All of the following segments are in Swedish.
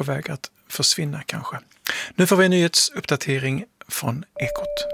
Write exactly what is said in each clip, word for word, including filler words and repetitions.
på väg att försvinna kanske. Nu får vi en nyhetsuppdatering från Ekot.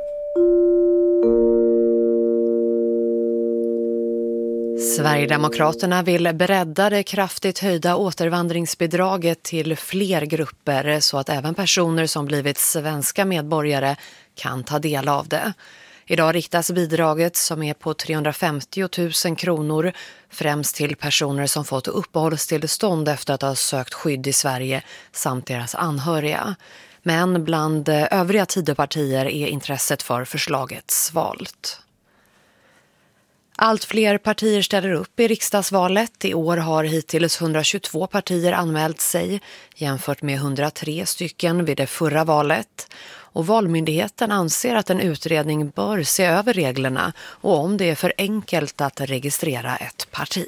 Sverigedemokraterna vill bredda det kraftigt höjda återvandringsbidraget till fler grupper så att även personer som blivit svenska medborgare kan ta del av det. Idag riktas bidraget som är på trehundrafemtio tusen kronor främst till personer som fått uppehållstillstånd efter att ha sökt skydd i Sverige samt deras anhöriga. Men bland övriga Tidöpartier är intresset för förslaget svalt. Allt fler partier ställer upp i riksdagsvalet. I år har hittills hundratjugotvå partier anmält sig jämfört med hundratre stycken vid det förra valet. Och Valmyndigheten anser att en utredning bör se över reglerna och om det är för enkelt att registrera ett parti.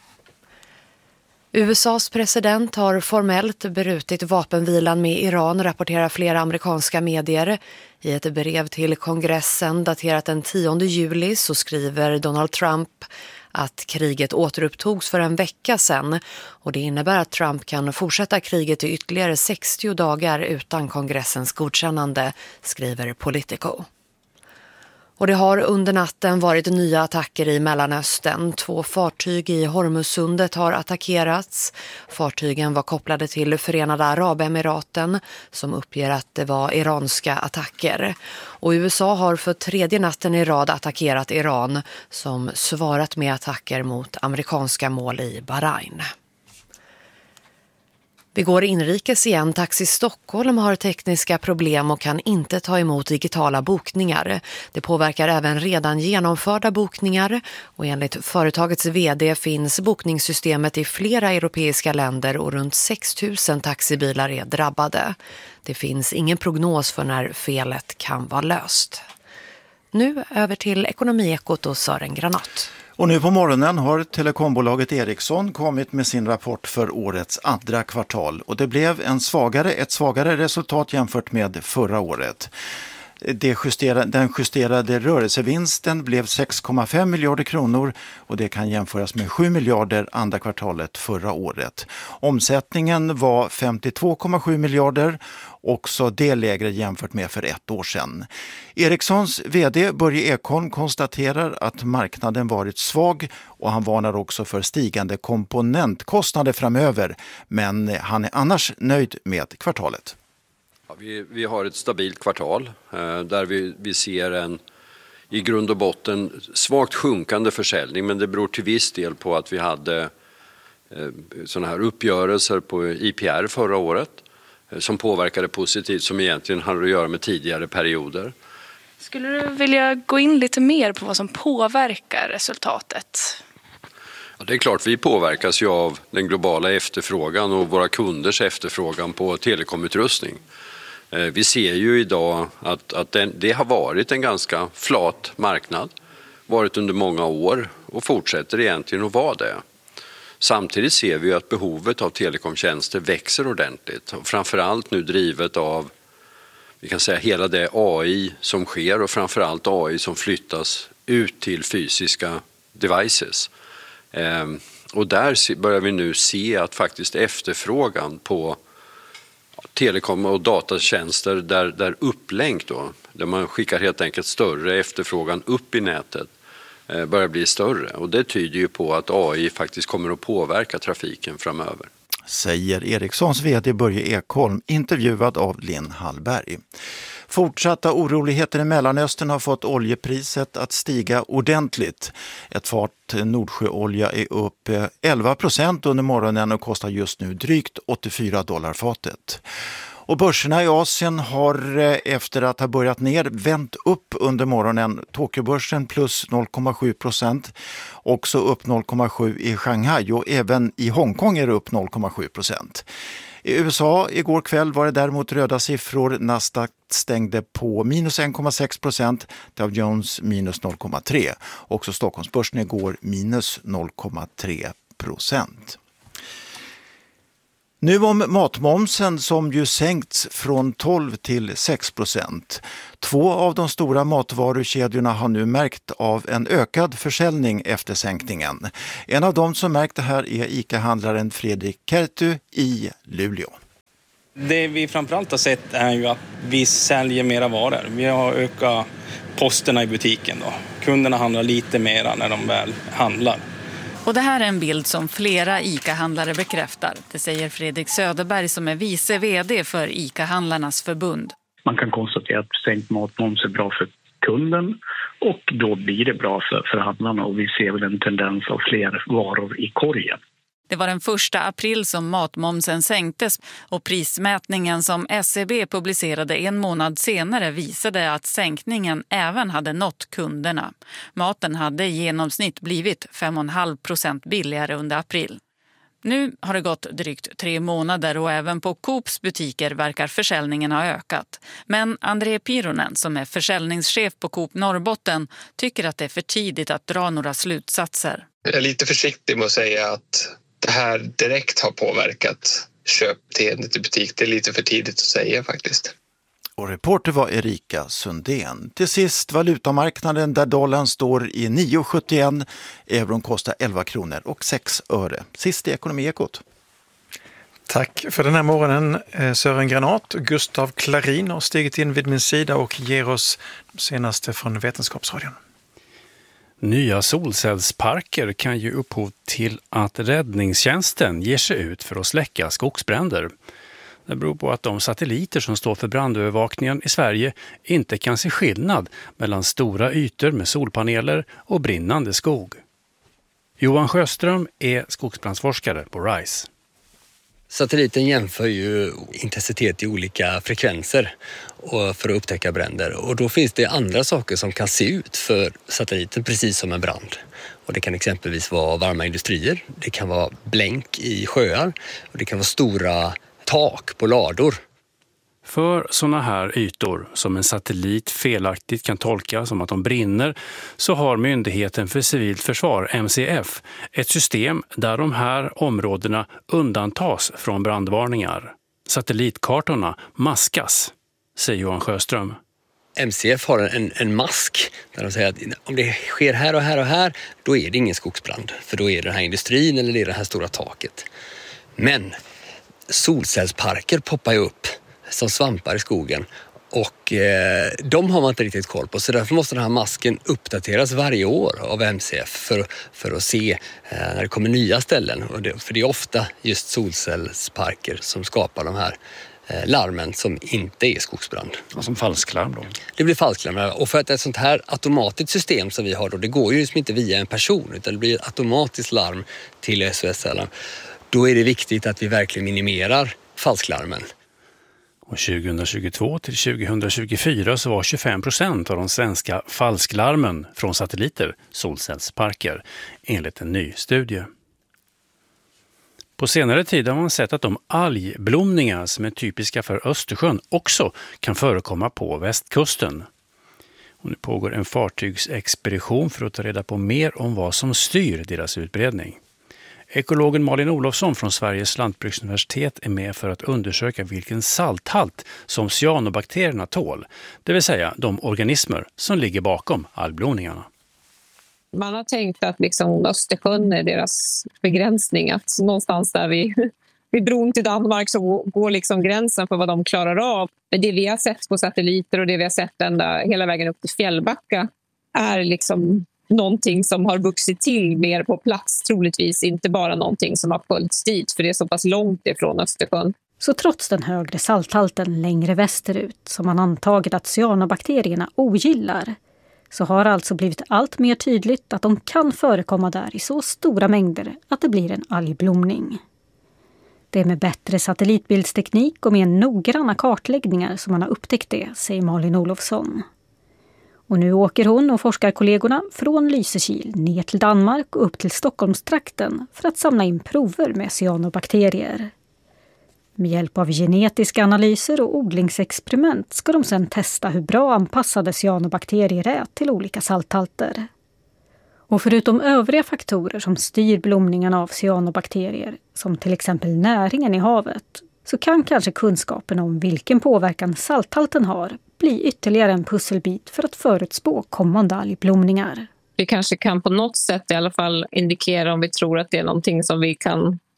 U S A:s president har formellt brutit vapenvilan med Iran, rapporterar flera amerikanska medier. I ett brev till kongressen daterat den tionde juli så skriver Donald Trump att kriget återupptogs för en vecka sedan och det innebär att Trump kan fortsätta kriget i ytterligare sextio dagar utan kongressens godkännande, skriver Politico. Och det har under natten varit nya attacker i Mellanöstern. Två fartyg i Hormuzsundet har attackerats. Fartygen var kopplade till Förenade Arabemiraten som uppger att det var iranska attacker. Och U S A har för tredje natten i rad attackerat Iran som svarat med attacker mot amerikanska mål i Bahrain. Vi går inrikes igen. Taxi Stockholm har tekniska problem och kan inte ta emot digitala bokningar. Det påverkar även redan genomförda bokningar och enligt företagets vd finns bokningssystemet i flera europeiska länder och runt sex tusen taxibilar är drabbade. Det finns ingen prognos för när felet kan vara löst. Nu över till Ekonomiekot och Sören Granat. Och nu på morgonen har telekombolaget Ericsson kommit med sin rapport för årets andra kvartal och det blev en svagare, ett svagare resultat jämfört med förra året. Det justerade, den justerade rörelsevinsten blev sex komma fem miljarder kronor och det kan jämföras med sju miljarder andra kvartalet förra året. Omsättningen var femtiotvå komma sju miljarder, också det lägre jämfört med för ett år sedan. Ericssons vd Börje Ekholm konstaterar att marknaden varit svag och han varnar också för stigande komponentkostnader framöver, men han är annars nöjd med kvartalet. Ja, vi, vi har ett stabilt kvartal eh, där vi, vi ser en i grund och botten svagt sjunkande försäljning, men det beror till viss del på att vi hade eh, såna här uppgörelser på I P R förra året eh, som påverkade positivt, som egentligen hade att göra med tidigare perioder. Skulle du vilja gå in lite mer på vad som påverkar resultatet? Ja, det är klart, vi påverkas ju av den globala efterfrågan och våra kunders efterfrågan på telekomutrustning. Vi ser ju idag att, att det, det har varit en ganska flat marknad, varit under många år och fortsätter egentligen att vara det. Samtidigt ser vi att behovet av telekomtjänster växer ordentligt och framförallt nu drivet av, vi kan säga, hela det A I som sker och framförallt A I som flyttas ut till fysiska devices. Ehm, och där börjar vi nu se att faktiskt efterfrågan på telekom och datatjänster där, där upplänk då, där man skickar helt enkelt större efterfrågan upp i nätet eh, börjar bli större. Och det tyder ju på att A I faktiskt kommer att påverka trafiken framöver. Säger Ericssons vd Börje Ekholm, intervjuad av Linn Hallberg. Fortsatta oroligheter i Mellanöstern har fått oljepriset att stiga ordentligt. Ett fat Nordsjöolja är upp elva procent under morgonen och kostar just nu drygt åttiofyra dollar fatet. Och börserna i Asien har efter att ha börjat ner vänt upp under morgonen. Tokyobörsen plus noll komma sju procent, också upp noll komma sju i Shanghai och även i Hongkong är det upp noll komma sju procent. I U S A igår kväll var det däremot röda siffror. Nasdaq stängde på minus en komma sex procent, Dow Jones minus noll komma tre. Också Stockholmsbörsen igår minus noll komma tre procent. Nu om matmomsen som ju sänkts från tolv till sex procent. Två av de stora matvarukedjorna har nu märkt av en ökad försäljning efter sänkningen. En av dem som märkt det här är ICA-handlaren Fredrik Kertu i Luleå. Det vi framförallt har sett är ju att vi säljer mera varor. Vi har ökat posterna i butiken då. Kunderna handlar lite mera när de väl handlar. Och det här är en bild som flera ICA-handlare bekräftar. Det säger Fredrik Söderberg som är vice vd för ICA-handlarnas förbund. Man kan konstatera att sänkt matmoms är bra för kunden och då blir det bra för, för handlarna, och vi ser väl en tendens av fler varor i korgen. Det var den första april som matmomsen sänktes och prismätningen som S C B publicerade en månad senare visade att sänkningen även hade nått kunderna. Maten hade i genomsnitt blivit fem komma fem procent billigare under april. Nu har det gått drygt tre månader och även på Coops butiker verkar försäljningen ha ökat. Men André Pironen, som är försäljningschef på Coop Norrbotten, tycker att det är för tidigt att dra några slutsatser. Jag är lite försiktig med att säga att det här direkt har påverkat köpbeteendet i butik. Det är lite för tidigt att säga faktiskt. Och reporter var Erika Sundén. Till sist valutamarknaden där dollarn står i nio komma sjuttioen, euron kostar elva kronor och sex öre. Sist i Ekonomiekot. Tack för den här morgonen, Sören Granat. Gustav Klarin har stigit in vid min sida och ger oss de senaste från Vetenskapsradion. Nya solcellsparker kan ge upphov till att räddningstjänsten ger sig ut för att släcka skogsbränder. Det beror på att de satelliter som står för brandövervakningen i Sverige inte kan se skillnad mellan stora ytor med solpaneler och brinnande skog. Johan Sjöström är skogsbrandsforskare på RISE. Satelliten jämför ju intensitet i olika frekvenser för att upptäcka bränder. Och då finns det andra saker som kan se ut för satelliten precis som en brand. Och det kan exempelvis vara varma industrier, det kan vara blänk i sjöar och det kan vara stora tak på lador. För sådana här ytor som en satellit felaktigt kan tolka som att de brinner så har Myndigheten för civilt försvar, M C F, ett system där de här områdena undantas från brandvarningar. Satellitkartorna maskas, säger Johan Sjöström. M C F har en, en mask där de säger att om det sker här och här och här, då är det ingen skogsbrand. För då är det den här industrin eller det är det här stora taket. Men solcellsparker poppar ju upp som svampar i skogen och eh, de har man inte riktigt koll på, så därför måste den här masken uppdateras varje år av M C F för, för att se eh, när det kommer nya ställen. Och det, för det är ofta just solcellsparker som skapar de här eh, larmen som inte är skogsbrand. Och som falsklarm då? Det blir falsklarm, och för att ett sånt här automatiskt system som vi har då, det går ju liksom inte via en person utan det blir ett automatiskt larm till S O S-alarm. Då är det viktigt att vi verkligen minimerar falsklarmen. Och tjugohundratjugotvå till tjugohundratjugofyra så var tjugofem procent av de svenska falsklarmen från satelliter solcellsparker, enligt en ny studie. På senare tid har man sett att de algblomningar som är typiska för Östersjön också kan förekomma på västkusten. Och nu pågår en fartygsexpedition för att ta reda på mer om vad som styr deras utbredning. Ekologen Malin Olofsson från Sveriges lantbruksuniversitet är med för att undersöka vilken salthalt som cyanobakterierna tål, det vill säga de organismer som ligger bakom algblomningarna. Man har tänkt att liksom Östersjön är deras begränsning, att någonstans där vi, vid bron till Danmark så går liksom gränsen för vad de klarar av. Men det vi har sett på satelliter och det vi har sett ända hela vägen upp till Fjällbacka är liksom någonting som har vuxit till mer på plats, troligtvis inte bara någonting som har följts dit, för det är så pass långt ifrån Östersjön. Så trots den högre salthalten längre västerut som man antagit att cyanobakterierna ogillar, så har alltså blivit allt mer tydligt att de kan förekomma där i så stora mängder att det blir en algblomning. Det är med bättre satellitbildsteknik och mer noggranna kartläggningar som man har upptäckt det, säger Malin Olofsson. Och nu åker hon och forskarkollegorna från Lysekil ner till Danmark och upp till Stockholmstrakten för att samla in prover med cyanobakterier. Med hjälp av genetiska analyser och odlingsexperiment ska de sedan testa hur bra anpassade cyanobakterier är till olika salthalter. Och förutom övriga faktorer som styr blomningen av cyanobakterier, som till exempel näringen i havet, så kan kanske kunskapen om vilken påverkan salthalten har bli ytterligare en pusselbit för att förutspå kommande algblomningar. Vi kanske kan på något sätt i alla fall indikera om vi tror att det är någonting som vi kan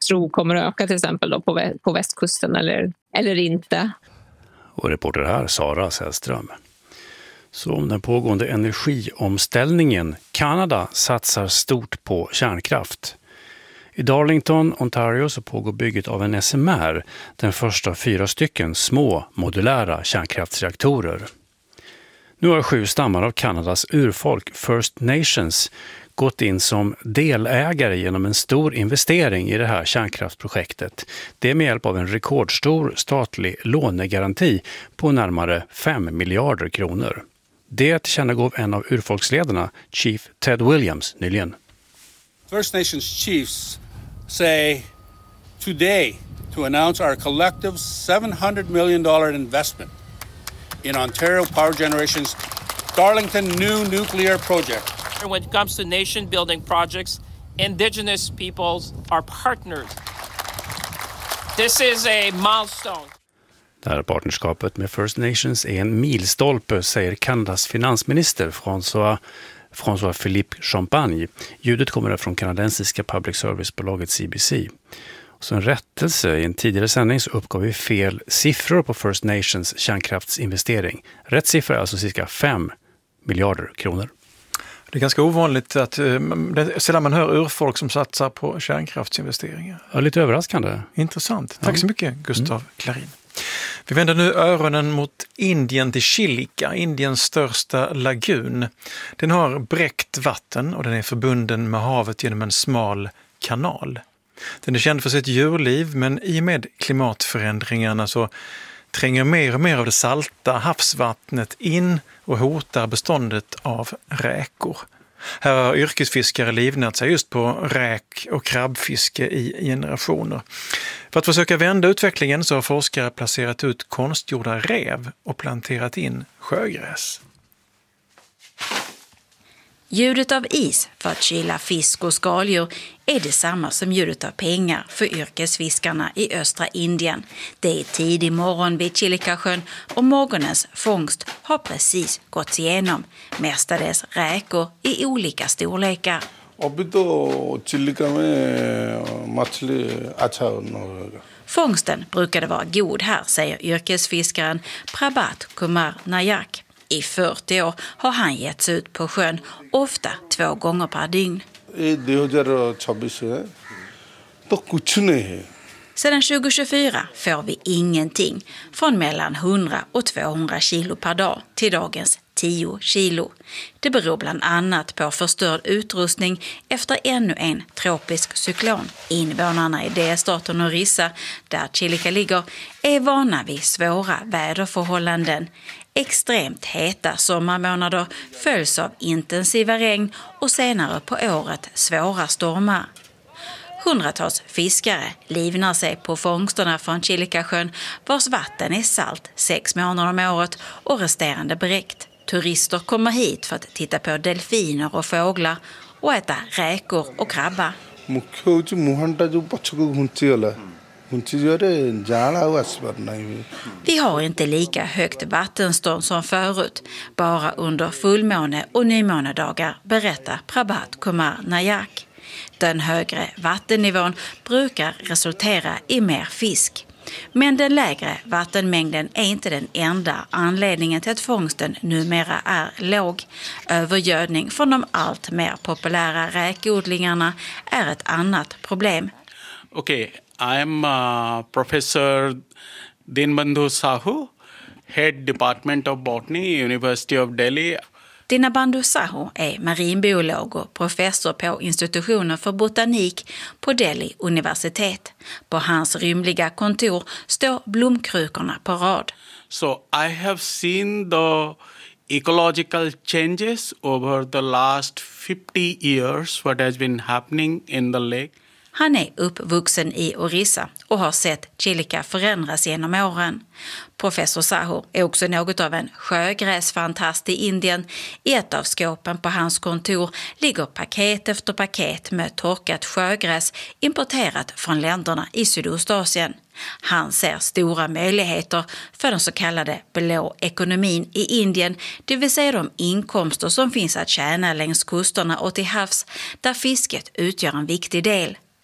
tror kommer att öka till exempel då på, vä- på västkusten eller, eller inte. Och reporter här Sara Sällström. Så om den pågående energiomställningen. Kanada satsar stort på kärnkraft. I Darlington, Ontario så pågår bygget av en S M R, den första av fyra stycken små modulära kärnkraftsreaktorer. Nu har sju stammar av Kanadas urfolk, First Nations, gått in som delägare genom en stor investering i det här kärnkraftsprojektet. Det är med hjälp av en rekordstor statlig lånegaranti på närmare fem miljarder kronor. Det tillkännagav en av urfolksledarna, Chief Ted Williams, nyligen. First Nations chiefs say today to announce our collective seven hundred million dollars investment in Ontario Power Generation's Darlington New Nuclear Project. When it comes to nation building projects, Indigenous peoples are partners. This is a milestone. Det här partnerskapet med First Nations är en milstolpe, säger Kanadas finansminister François, François Philippe Champagne. Ljudet kommer från kanadensiska public service-bolaget C B C. Och så en rättelse, i en tidigare sändning så uppgav vi fel siffror på First Nations kärnkraftsinvestering. Rätt siffra är alltså cirka fem miljarder kronor. Det är ganska ovanligt att sedan man hör urfolk som satsar på kärnkraftsinvesteringar. Ja, lite överraskande. Intressant. Tack ja. så mycket, Gustav mm. Klarin. Vi vänder nu öronen mot Indien till Chilika, Indiens största lagun. Den har bräckt vatten och den är förbunden med havet genom en smal kanal. Den är känd för sitt djurliv, men i och med klimatförändringarna så tränger mer och mer av det salta havsvattnet in och hotar beståndet av räkor. Här har yrkesfiskare livnat sig just på räk- och krabbfiske i generationer. För att försöka vända utvecklingen så har forskare placerat ut konstgjorda rev och planterat in sjögräs. Ljudet av is för att kyla fisk och skaldjur är detsamma som ljudet av pengar för yrkesfiskarna i östra Indien. Det är tidig morgon vid Chilikasjön och morgonens fångst har precis gått igenom. Mestadels räkor i olika storlekar. Fångsten brukade vara god här, säger yrkesfiskaren Prabhat Kumar Nayak. I fyrtio år har han getts ut på sjön, ofta två gånger per dygn. Sedan tjugo tjugofyra får vi ingenting, från mellan hundra och tvåhundra kilo per dag till dagens tio kilo. Det beror bland annat på förstörd utrustning efter ännu en tropisk cyklon. Invånarna i delstaten Orissa, där Chilika ligger, är vana vid svåra väderförhållanden. Extremt heta sommarmånader följs av intensiva regn och senare på året svåra stormar. Hundratals fiskare livnar sig på fångsterna från Chilikasjön, vars vatten är salt sex månader om året och resterande bräckt. Turister kommer hit för att titta på delfiner och fåglar och äta räkor och krabba. Vi har inte lika högt vattenstånd som förut, bara under fullmåne- och nymånedagar, berättar Prabhat Kumar Nayak. Den högre vattennivån brukar resultera i mer fisk. Men den lägre vattenmängden är inte den enda anledningen till att fångsten numera är låg. Övergödning från de allt mer populära räkodlingarna är ett annat problem. Okej, okay, I'm uh, professor Dinbandhu Sahu, head department of botany, University of Delhi. Dinbandhu Sahu är marinbiolog och professor på institutionen för botanik på Delhi universitet. På hans rymliga kontor står blomkrukorna på rad. So I have seen the ecological changes over the last fifty years, what has been happening in the lake. Han är uppvuxen i Orissa och har sett Chilika förändras genom åren. Professor Sahu är också något av en sjögräsfantast i Indien. I ett av skåpen på hans kontor ligger paket efter paket med torkat sjögräs importerat från länderna i Sydostasien. Han ser stora möjligheter för den så kallade blå ekonomin i Indien, det vill säga de inkomster som finns att tjäna längs kusterna och till havs, där fisket utgör en viktig del.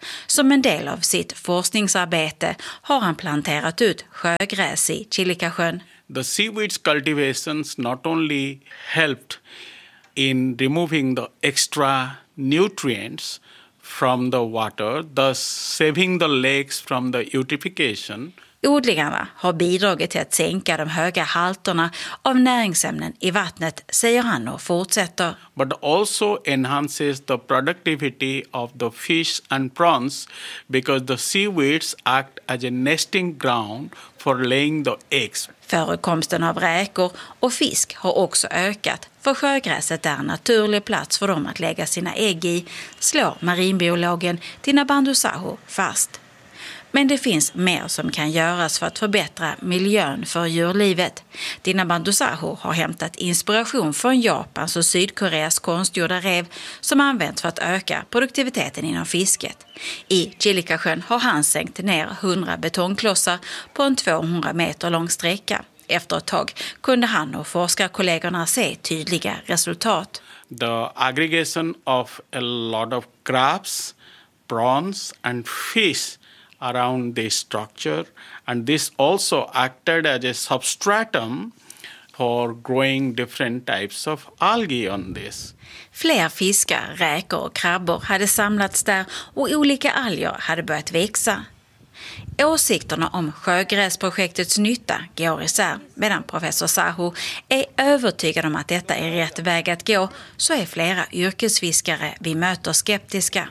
Som en del av sitt forskningsarbete har han planterat ut sjögräs i Chilikasjön. The seaweeds cultivations not only helped in removing the extra nutrients from the water, thus saving the lakes from the eutrophication. Odlingarna har bidragit till att sänka de höga halterna av näringsämnen i vattnet, säger han och fortsätter. But also enhances the productivity of the fish and prawns because the seaweeds act as a nesting ground for laying the eggs. Förekomsten av räkor och fisk har också ökat, för sjögräset är en naturlig plats för dem att lägga sina ägg i, slår marinbiologen Dinabandhu Sahu fast. Men det finns mer som kan göras för att förbättra miljön för djurlivet. Dinabandhu Sahu har hämtat inspiration från Japans och Sydkoreas konstgjorda rev som används för att öka produktiviteten inom fisket. I Chilikasjön har han sänkt ner hundra betongklossar på en tvåhundra meter lång sträcka. Efter ett tag kunde han och forskarkollegorna se tydliga resultat. The aggregation of a lot of crabs, prawns and fish around the structure, and this also acted as a substratum for growing different types of algae on this. Fler fiskar, räkor och krabbor hade samlats där och olika alger hade börjat växa. Åsikterna om sjögräsprojektets nytta går isär. Medan professor Sahu är övertygad om att detta är rätt väg att gå, så är flera yrkesfiskare vi möter skeptiska.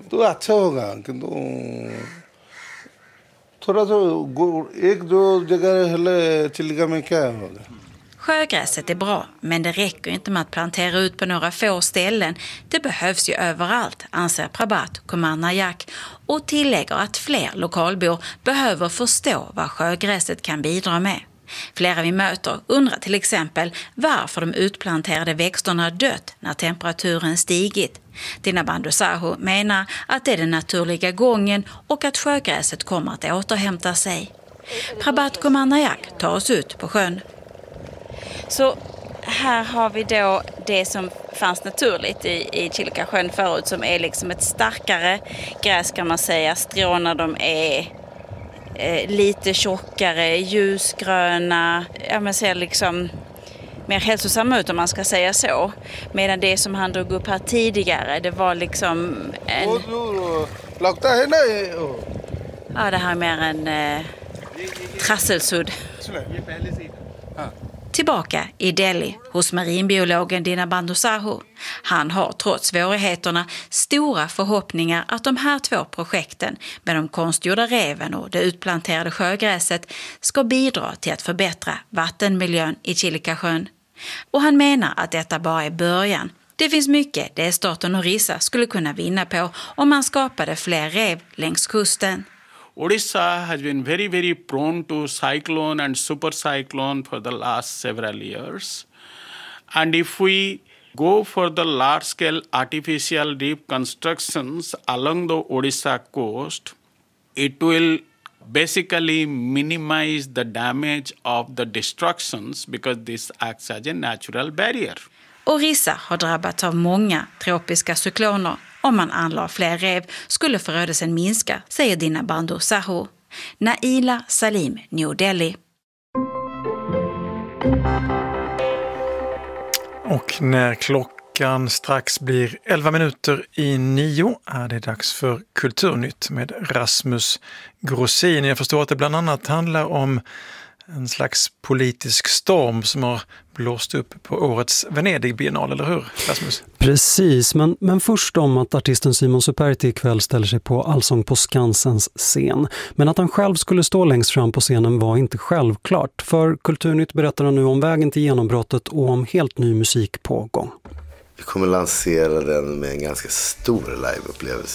Sjögräset är bra, men det räcker inte med att plantera ut på några få ställen. Det behövs ju överallt, anser Prabhat Kumar Nayak, och tillägger att fler lokalbor behöver förstå vad sjögräset kan bidra med. Flera vi möter undrar till exempel varför de utplanterade växterna dött när temperaturen stigit. Dinabandhu Sahu menar att det är den naturliga gången och att sjögräset kommer att återhämta sig. Prabhat Kumar Nayak tar oss ut på sjön. Så här har vi då det som fanns naturligt i, i Chilikasjön förut, som är liksom ett starkare gräs kan man säga. Stråna de är eh, lite tjockare, ljusgröna, ja, man ser liksom mer hälsosamma ut om man ska säga så. Medan det som han drog upp här tidigare, det var liksom en... Ja, det här är mer en eh, trasselsudd. Tillbaka i Delhi hos marinbiologen Dinabandhu Sahu. Han har trots svårigheterna stora förhoppningar att de här två projekten med de konstgjorda reven och det utplanterade sjögräset ska bidra till att förbättra vattenmiljön i Chilikasjön. Och han menar att detta bara är början. Det finns mycket delstaten Orissa skulle kunna vinna på om man skapade fler rev längs kusten. Odisha has been very, very prone to cyclone and supercyclone for the last several years. And if we go for the large-scale artificial reef constructions along the Odisha coast, it will basically minimize the damage of the destructions because this acts as a natural barrier. Orissa har drabbats av många tropiska cykloner. Om man anlade fler rev skulle förödelsen minska, säger Dinabandhu Sahu. Naila Salim, New Delhi. Och när klockan strax blir elva minuter i nio är det dags för Kulturnytt med Rasmus Grossin. Jag förstår att det bland annat handlar om en slags politisk storm som har blåst upp på årets Venedig-biennal, eller hur, Rasmus? Precis, men, men först om att artisten Simon Superti ikväll ställer sig på Allsång på Skansens scen. Men att han själv skulle stå längst fram på scenen var inte självklart. För Kulturnytt berättar han nu om vägen till genombrottet och om helt ny musik på gång. Vi kommer lansera den med en ganska stor liveupplevelse.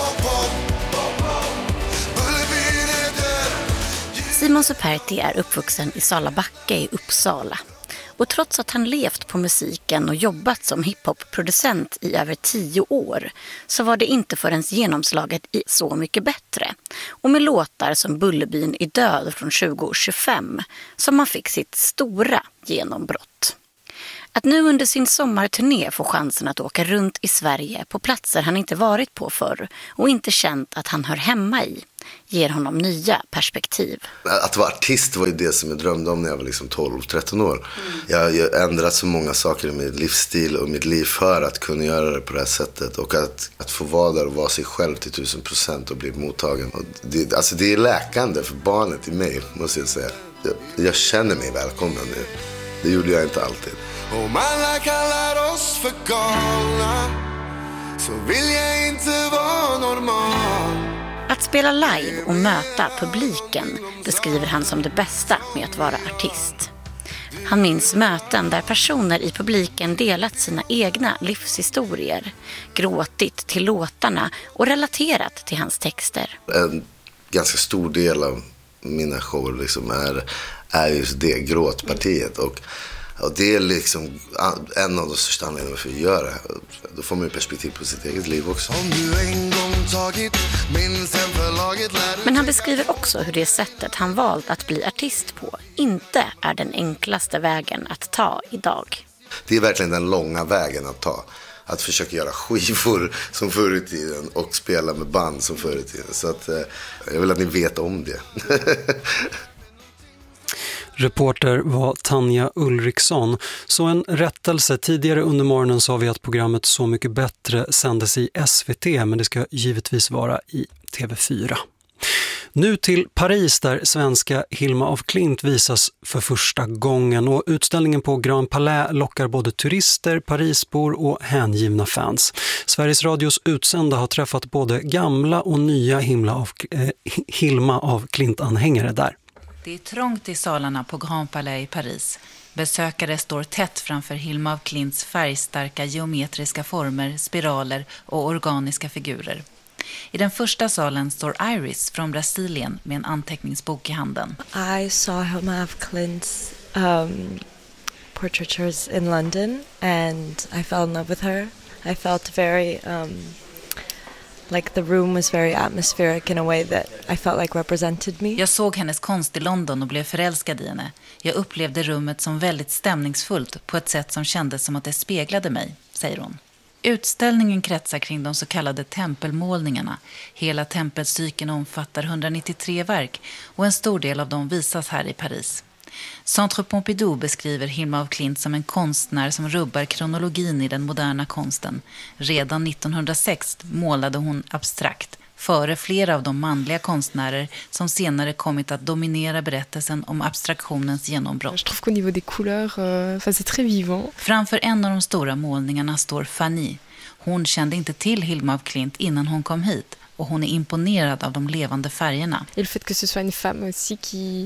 Simon Superti är uppvuxen i Salabacka i Uppsala. Och trots att han levt på musiken och jobbat som hiphop-producent i över tio år så var det inte förrän genomslaget i Så mycket bättre och med låtar som Bullerbyn är död från tjugo tjugofem som man fick sitt stora genombrott. Att nu under sin sommarturné få chansen att åka runt i Sverige på platser han inte varit på förr och inte känt att han hör hemma i ger honom nya perspektiv. Att vara artist var ju det som jag drömde om när jag var liksom tolv tretton år. Mm. Jag, jag har ändrat så många saker i min livsstil och mitt liv för att kunna göra det på det här sättet. Och att, att få vara där och vara sig själv till tusen procent och bli mottagen. Och det, alltså det är läkande för barnet i mig, måste jag säga. Jag, jag känner mig välkommen nu. Det gjorde jag inte alltid. Om alla kallar oss för galna så vill jag inte vara normal. Att spela live och möta publiken beskriver han som det bästa med att vara artist. Han minns möten där personer i publiken delat sina egna livshistorier, gråtit till låtarna och relaterat till hans texter. En ganska stor del av mina shower liksom är, är just det, gråtpartiet. Och Och det är liksom en av de största anledningarna för att göra det. Då får man ju perspektiv på sitt eget liv också. Om du en gång tagit min förlaget lär... Men han beskriver också hur det sättet han valt att bli artist på inte är den enklaste vägen att ta idag. Det är verkligen den långa vägen att ta. Att försöka göra skivor som förr i tiden och spela med band som förr i tiden. Så att, jag vill att ni vet om det. Reporter var Tanja Ulriksson. Så en rättelse. Tidigare under morgonen sa vi att programmet Så mycket bättre sändes i S V T, men det ska givetvis vara i T V fyra. Nu till Paris där svenska Hilma af Klint visas för första gången och utställningen på Grand Palais lockar både turister, Parisbor och hängivna fans. Sveriges Radios utsända har träffat både gamla och nya Hilma af, eh, Hilma af Klint-anhängare där. Det är trångt i salarna på Grand Palais i Paris. Besökare står tätt framför Hilma af Klints färgstarka geometriska former, spiraler och organiska figurer. I den första salen står Iris från Brasilien med en anteckningsbok i handen. I saw Hilma af Klint's um, portraitures in London and I fell in love with her. I felt very... Um, Like the room was very atmospheric in a way that I felt like represented me. Jag såg hennes konst i London och blev förälskad i henne. Jag upplevde rummet som väldigt stämningsfullt på ett sätt som kändes som att det speglade mig, säger hon. Utställningen kretsar kring de så kallade tempelmålningarna. Hela tempelcykeln omfattar hundranittiotre verk och en stor del av dem visas här i Paris. Centre Pompidou beskriver Hilma af Klint som en konstnär som rubbar kronologin i den moderna konsten. Redan nittonhundrasex målade hon abstrakt, före flera av de manliga konstnärer som senare kommit att dominera berättelsen om abstraktionens genombrott. Jag tycker att niveau des couleurs, enfin c'est très vivant. Framför en av de stora målningarna står Fanny. Hon kände inte till Hilma af Klint innan hon kom hit. Och hon är imponerad av de levande färgerna. Et le fait que ce soit une femme aussi qui,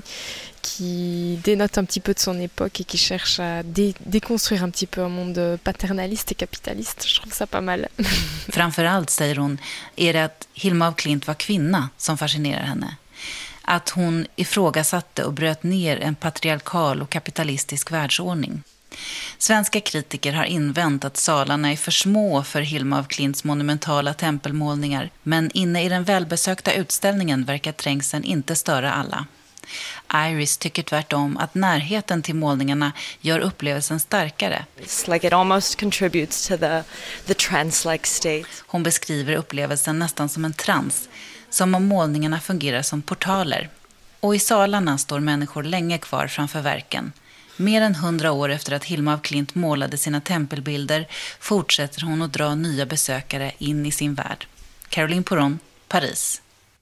qui dénote un petit peu de son époque et qui cherche à dé, déconstruire un petit peu un monde paternaliste et capitaliste. Je trouve ça pas mal. Framförallt, säger hon, är det att Hilma af Klint var kvinna som fascinerar henne. Att hon ifrågasatte och bröt ner en patriarkal och kapitalistisk världsordning. Svenska kritiker har invänt att salarna är för små för Hilma af Klints monumentala tempelmålningar, men inne i den välbesökta utställningen verkar trängseln inte störa alla. Iris tycker tvärtom att närheten till målningarna gör upplevelsen starkare. It's like it almost contributes to the, the trance-like state. Hon beskriver upplevelsen nästan som en trans, som om målningarna fungerar som portaler. Och i salarna står människor länge kvar framför verken. Mer än hundra år efter att Hilma af Klint målade sina tempelbilder fortsätter hon att dra nya besökare in i sin värld. Caroline Poron, Paris.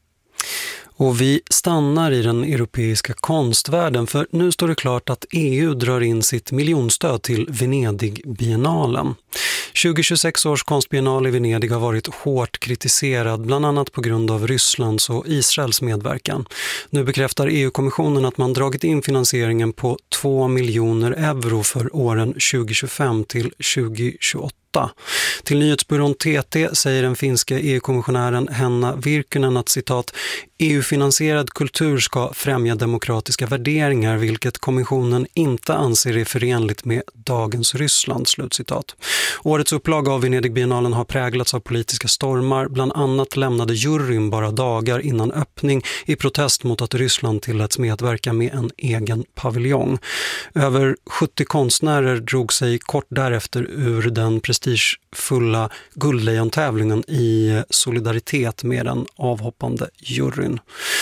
Och vi stannar i den europeiska konstvärlden, för nu står det klart att E U drar in sitt miljonstöd till Venedig-biennalen. tjugohundratjugosex års konstbiennal i Venedig har varit hårt kritiserad, bland annat på grund av Rysslands och Israels medverkan. Nu bekräftar E U-kommissionen att man dragit in finansieringen på två miljoner euro för åren tjugohundratjugofem till tjugohundratjugoåtta. åtta. Till nyhetsbyrån T T säger den finska E U-kommissionären Henna Virkkunen att citat E U-finansierad kultur ska främja demokratiska värderingar, vilket kommissionen inte anser är förenligt med dagens Ryssland, slutcitat. Årets upplaga av Venedigbiennalen har präglats av politiska stormar. Bland annat lämnade juryn bara dagar innan öppning i protest mot att Ryssland tilläts medverka med en egen paviljong. Över sjuttio konstnärer drog sig kort därefter ur den prestigefulla Guldlejon-tävlingen i solidaritet med den avhoppande juryn.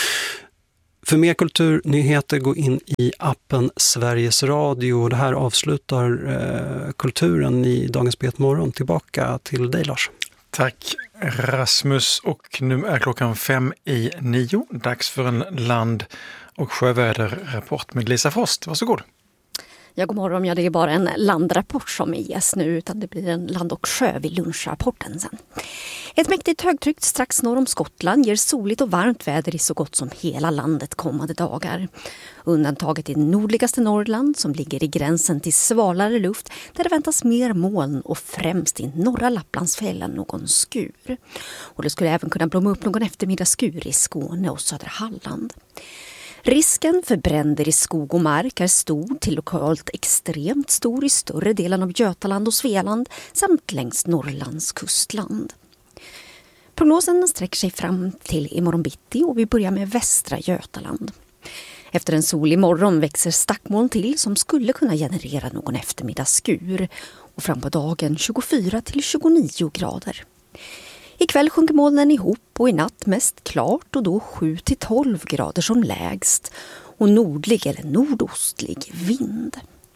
För mer kulturnyheter, gå in i appen Sveriges Radio. Det här avslutar eh, kulturen i Dagens P ett Morgon. Tillbaka till dig, Lars. Tack Rasmus, och nu är klockan fem i nio. Dags för en land- och sjöväderrapport med Lisa Frost. Varsågod. Ja, god morgon. Ja, det är bara en landrapport som ges nu, utan det blir en land- och sjö vid lunchrapporten sen. Ett mäktigt högtryck strax norr om Skottland ger soligt och varmt väder i så gott som hela landet kommande dagar. Undantaget i nordligaste Norrland som ligger i gränsen till svalare luft, där det väntas mer moln och främst i norra Lapplandsfällen någon skur. Och det skulle även kunna blomma upp någon eftermiddagsskur i Skåne och södra Halland. Risken för bränder i skog och mark är stor till lokalt extremt stor i större delen av Götaland och Svealand samt längs Norrlands kustland. Prognosen sträcker sig fram till imorgon bitti och vi börjar med västra Götaland. Efter en solig morgon växer stackmoln till som skulle kunna generera någon eftermiddagsskur och fram på dagen tjugofyra till tjugonio grader. Ikväll sjunker molnen ihop och i natt mest klart och då sju till tolv grader som lägst och nordlig eller nordostlig vind.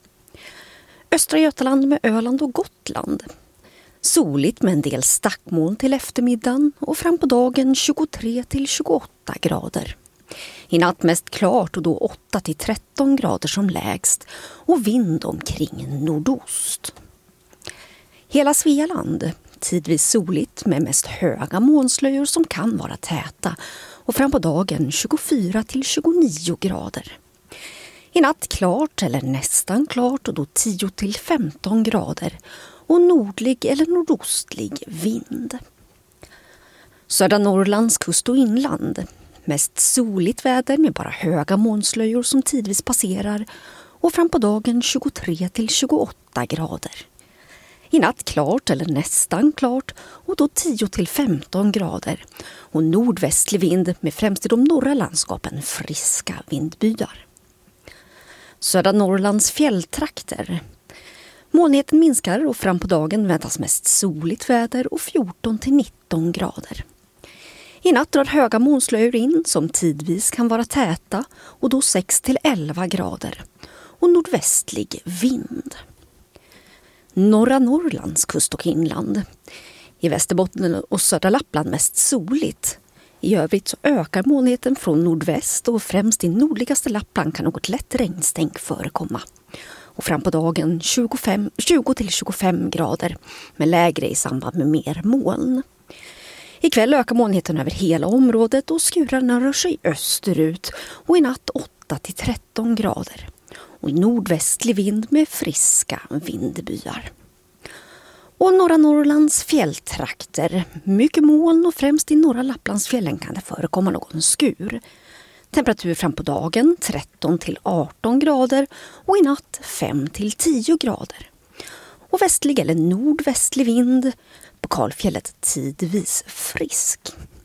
Östra Götaland med Öland och Gotland. Soligt med en del stackmoln till eftermiddagen och fram på dagen tjugotre till tjugoåtta grader. I natt mest klart och då åtta till tretton grader som lägst och vind omkring nordost. Hela Svealand. Tidvis soligt med mest höga molnslöjor som kan vara täta och fram på dagen tjugofyra till tjugonio grader. I natt klart eller nästan klart och då tio till femton grader och nordlig eller nordostlig vind. Södra Norrlands kust och inland. Mest soligt väder med bara höga molnslöjor som tidvis passerar och fram på dagen tjugotre till tjugoåtta grader. I natt klart eller nästan klart och då tio till femton grader och nordvästlig vind med främst i de norra landskapen friska vindbyar. Södra Norrlands fjälltrakter. Molnigheten minskar och fram på dagen väntas mest soligt väder och fjorton till nitton grader. I natt drar höga molnslöjor in som tidvis kan vara täta och då sex till elva grader och nordvästlig vind. Norra Norrlands kust och inland. I Västerbotten och södra Lappland mest soligt. I övrigt så ökar molnigheten från nordväst och främst i nordligaste Lappland kan något lätt regnstänk förekomma. Och fram på dagen tjugofem, tjugo till tjugofem grader med lägre i samband med mer moln. Ikväll ökar molnigheten över hela området och skurarna rör sig österut och i natt åtta till tretton grader. Och nordvästlig vind med friska vindbyar. Och norra Norrlands fjälltrakter. Mycket moln och främst i norra Lapplandsfjällen kan det förekomma någon skur. Temperatur fram på dagen tretton till arton grader och i natt fem till tio grader. Och västlig eller nordvästlig vind, på Kalfjället tidvis frisk.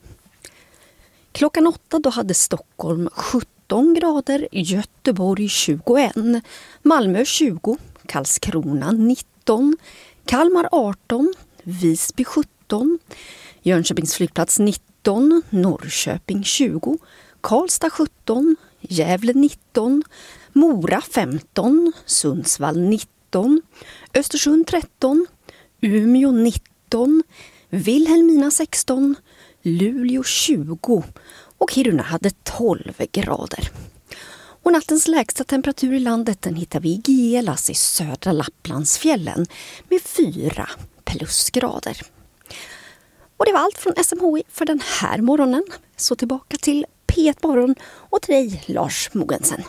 Klockan åtta då hade Stockholm sjutton grader, Göteborg tjugoett, Malmö tjugo, Karlskrona nitton, Kalmar arton, Visby sjutton, Jönköpings flygplats nitton, Norrköping tjugo, Karlstad sjutton, Gävle nitton, Mora femton, Sundsvall nitton, Östersund tretton, Umeå nitton, Vilhelmina sexton, Luleå tjugo och Kiruna hade tolv grader. Och nattens lägsta temperatur i landet den hittar vi i Gielas i södra Lapplandsfjällen med fyra plusgrader. Och det var allt från S M H I för den här morgonen. Så tillbaka till P ett Morgon och till dig Lars Mogensen.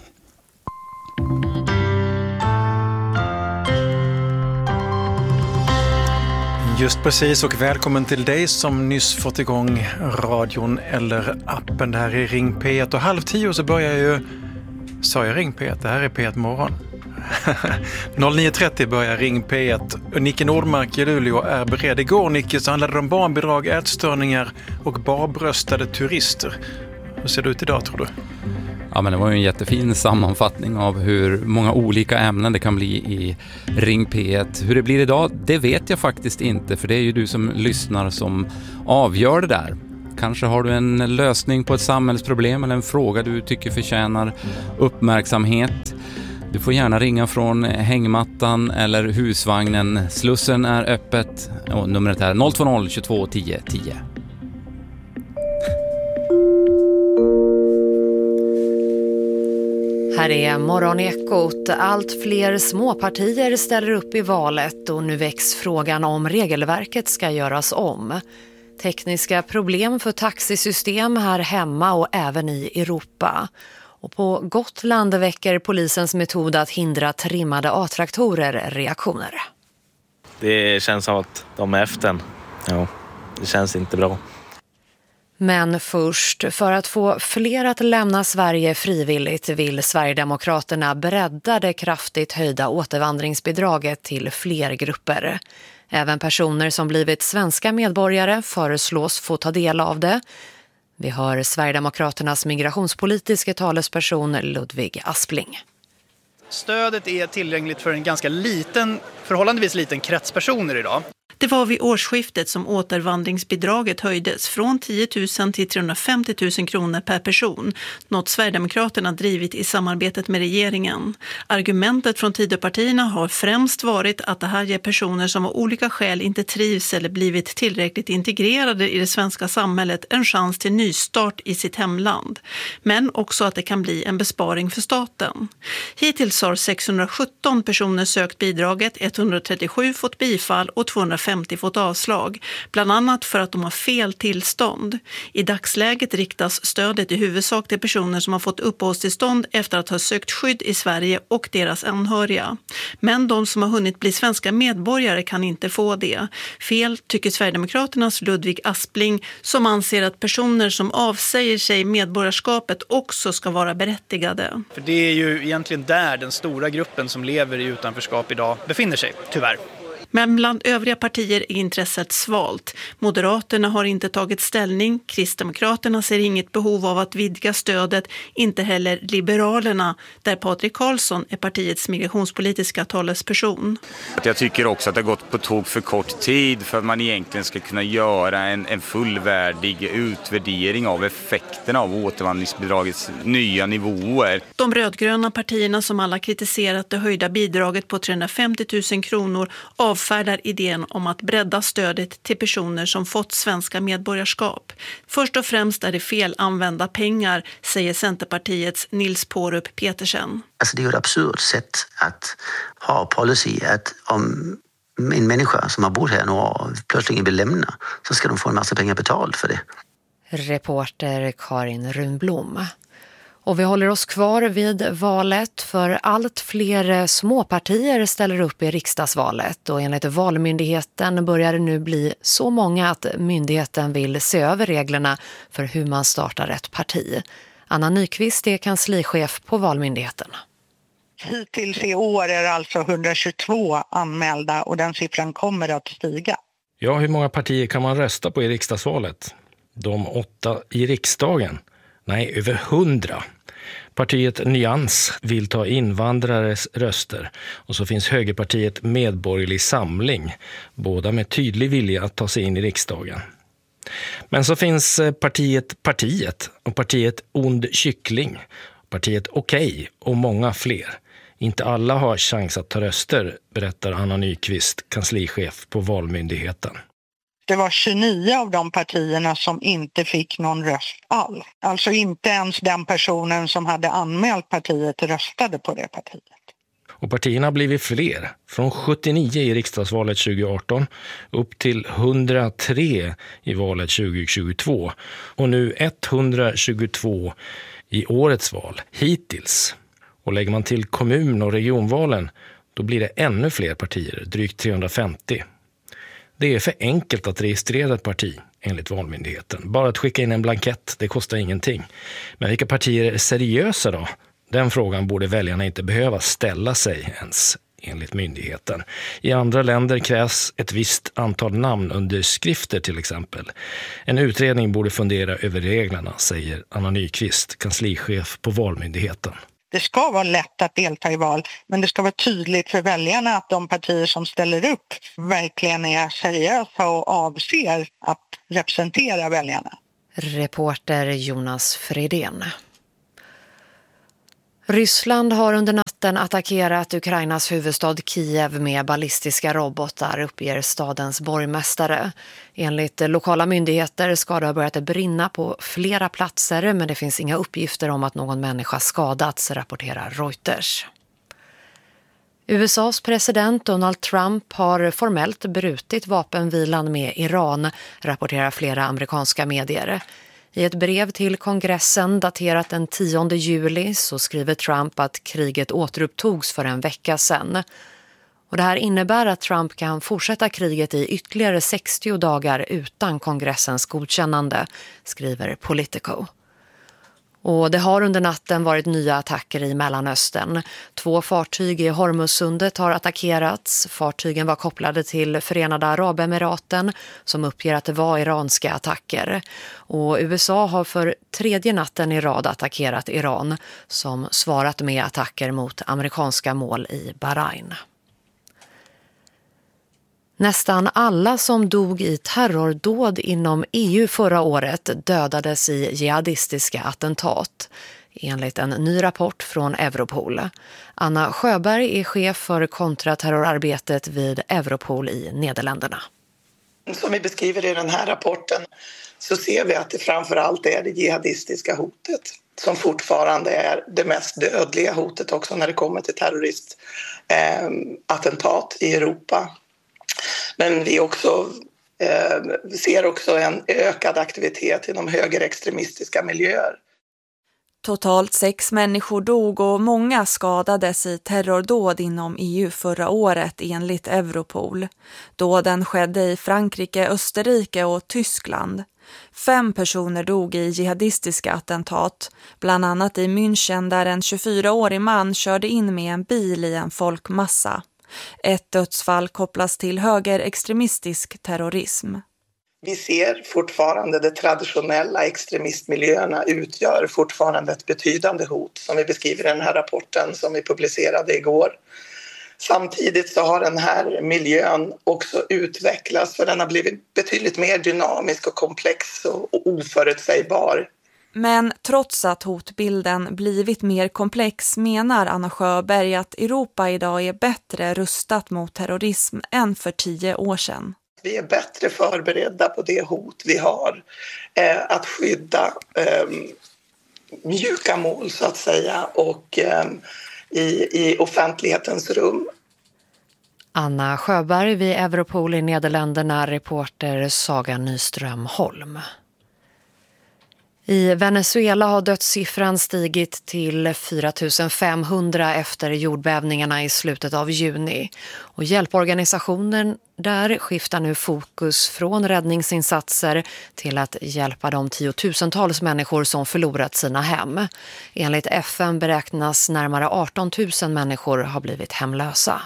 Just precis, och välkommen till dig som nyss fått igång radion eller appen. Det här är Ring P ett och halv tio så börjar ju, sa jag Ring P ett, det här är P ett morgon. noll nio trettio börjar Ring P ett. Nicke Nordmark i Luleå är beredd. Igår, Nicke, så handlade det om barnbidrag, ätstörningar och barbröstade turister. Hur ser det ut idag, tror du? Ja, men det var ju en jättefin sammanfattning av hur många olika ämnen det kan bli i Ring P ett. Hur det blir idag, det vet jag faktiskt inte, för det är ju du som lyssnar som avgör det där. Kanske har du en lösning på ett samhällsproblem eller en fråga du tycker förtjänar uppmärksamhet. Du får gärna ringa från hängmattan eller husvagnen. Slussen är öppet och numret är noll två noll tjugotvå tio tio. Här är Morgonekot. Allt fler småpartier ställer upp i valet och nu väcks frågan om regelverket ska göras om. Tekniska problem för taxisystem här hemma och även i Europa. Och på Gotland väcker polisens metod att hindra trimmade A-traktorer reaktioner. Det känns som att de är efter. Ja, det känns inte bra. Men först, för att få fler att lämna Sverige frivilligt vill Sverigedemokraterna bredda det kraftigt höjda återvandringsbidraget till fler grupper. Även personer som blivit svenska medborgare föreslås få ta del av det. Vi hör Sverigedemokraternas migrationspolitiska talesperson Ludvig Aspling. Stödet är tillgängligt för en ganska liten, förhållandevis liten krets personer idag. Det var vid årsskiftet som återvandringsbidraget höjdes från tio tusen till trehundrafemtio tusen kronor per person, något Sverigedemokraterna drivit i samarbetet med regeringen. Argumentet från Tidöpartierna har främst varit att det här ger personer som av olika skäl inte trivs eller blivit tillräckligt integrerade i det svenska samhället en chans till nystart i sitt hemland. Men också att det kan bli en besparing för staten. Hittills har sexhundrasjutton personer sökt bidraget, etthundratrettiosju fått bifall och tvåhundrafemtio fått avslag, bland annat för att de har fel tillstånd. I dagsläget riktas stödet i huvudsak till personer som har fått uppehållstillstånd efter att ha sökt skydd i Sverige och deras anhöriga. Men de som har hunnit bli svenska medborgare kan inte få det. Fel tycker Sverigedemokraternas Ludvig Aspling, som anser att personer som avsäger sig medborgarskapet också ska vara berättigade. För det är ju egentligen där den stora gruppen som lever i utanförskap idag befinner sig, tyvärr. Men bland övriga partier är intresset svalt. Moderaterna har inte tagit ställning, Kristdemokraterna ser inget behov av att vidga stödet, inte heller Liberalerna, där Patrik Karlsson är partiets migrationspolitiska talesperson. Jag tycker också att det har gått på tåg för kort tid för att man egentligen ska kunna göra en, en fullvärdig utvärdering av effekterna av återvandringsbidragets nya nivåer. De rödgröna partierna som alla kritiserat det höjda bidraget på trehundrafemtio tusen kronor av avfärdar idén om att bredda stödet till personer som fått svenska medborgarskap. Först och främst är det fel använda pengar, säger Centerpartiets Nils Pårup Petersen. Alltså det är ju ett absurt sätt att ha policy att om en människa som har bott här några år plötsligt vill lämna så ska de få en massa pengar betalt för det. Reporter Karin Runblom. Och vi håller oss kvar vid valet, för allt fler småpartier ställer upp i riksdagsvalet och enligt Valmyndigheten börjar det nu bli så många att myndigheten vill se över reglerna för hur man startar ett parti. Anna Nyqvist är kanslichef på Valmyndigheten. Hittills i år är det alltså etthundratjugotvå anmälda och den siffran kommer att stiga. Ja, hur många partier kan man rösta på i riksdagsvalet? De åtta i riksdagen? Nej, över hundra. Partiet Nyans vill ta invandrares röster och så finns högerpartiet Medborgerlig Samling, båda med tydlig vilja att ta sig in i riksdagen. Men så finns partiet Partiet och partiet Ond Kyckling, partiet Okej och många fler. Inte alla har chans att ta röster, berättar Anna Nyqvist, kanslichef på Valmyndigheten. Det var tjugonio av de partierna som inte fick någon röst alls. Alltså inte ens den personen som hade anmält partiet röstade på det partiet. Och partierna har blivit fler, från sjuttionio i riksdagsvalet tjugoarton upp till hundratre i valet tjugohundratjugotvå och nu etthundratjugotvå i årets val hittills. Och lägger man till kommun- och regionvalen, då blir det ännu fler partier, drygt trehundrafemtio. Det är för enkelt att registrera ett parti, enligt Valmyndigheten. Bara att skicka in en blankett, det kostar ingenting. Men vilka partier är seriösa då? Den frågan borde väljarna inte behöva ställa sig ens, enligt myndigheten. I andra länder krävs ett visst antal namnunderskrifter till exempel. En utredning borde fundera över reglerna, säger Anna Nyqvist, kanslichef på Valmyndigheten. Det ska vara lätt att delta i val, men det ska vara tydligt för väljarna att de partier som ställer upp verkligen är seriösa och avser att representera väljarna. Reporter Jonas Fredén. Ryssland har under natten attackerat Ukrainas huvudstad Kiev med ballistiska robotar, uppger stadens borgmästare. Enligt lokala myndigheter ska det ha börjat brinna på flera platser, men det finns inga uppgifter om att någon människa skadats, rapporterar Reuters. U S A:s president Donald Trump har formellt brutit vapenvilan med Iran, rapporterar flera amerikanska medier. I ett brev till kongressen daterat den tionde juli så skriver Trump att kriget återupptogs för en vecka sedan. Och det här innebär att Trump kan fortsätta kriget i ytterligare sextio dagar utan kongressens godkännande, skriver Politico. Och det har under natten varit nya attacker i Mellanöstern. Två fartyg i Hormuzsundet har attackerats. Fartygen var kopplade till Förenade Arabemiraten som uppger att det var iranska attacker. Och U S A har för tredje natten i rad attackerat Iran som svarat med attacker mot amerikanska mål i Bahrain. Nästan alla som dog i terrordåd inom E U förra året dödades i jihadistiska attentat, enligt en ny rapport från Europol. Anna Sjöberg är chef för kontraterrorarbetet vid Europol i Nederländerna. Som vi beskriver i den här rapporten så ser vi att det framförallt är det jihadistiska hotet som fortfarande är det mest dödliga hotet också när det kommer till terroristattentat i Europa. Men vi också, eh, ser också en ökad aktivitet inom högerextremistiska miljöer. Totalt sex människor dog och många skadades i terrordåd inom E U förra året enligt Europol. Dåden skedde i Frankrike, Österrike och Tyskland. Fem personer dog i jihadistiska attentat, bland annat i München där en tjugofyraårig man körde in med en bil i en folkmassa. Ett dödsfall kopplas till högerextremistisk terrorism. Vi ser fortfarande de traditionella extremistmiljöerna utgör fortfarande ett betydande hot som vi beskriver i den här rapporten som vi publicerade igår. Samtidigt så har den här miljön också utvecklats för den har blivit betydligt mer dynamisk och komplex och oförutsägbar. Men trots att hotbilden blivit mer komplex menar Anna Sjöberg att Europa idag är bättre rustat mot terrorism än för tio år sedan. Vi är bättre förberedda på det hot vi har eh, att skydda eh, mjuka mål så att säga och eh, i, i offentlighetens rum. Anna Sjöberg vid Europol i Nederländerna, reporter Saga Nyström Holm. I Venezuela har dödssiffran stigit till fyra tusen femhundra efter jordbävningarna i slutet av juni. Och hjälporganisationen där skiftar nu fokus från räddningsinsatser till att hjälpa de tiotusentals människor som förlorat sina hem. Enligt F N beräknas närmare arton tusen människor ha blivit hemlösa.